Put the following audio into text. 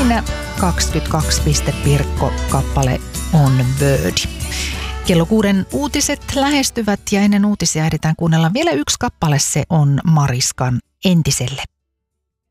siinä 22 Pirkko kappale On Bird. Kello 6 uutiset lähestyvät ja ennen uutisia ehditään kuunnella vielä yksi kappale. Se on Mariskan Entiselle.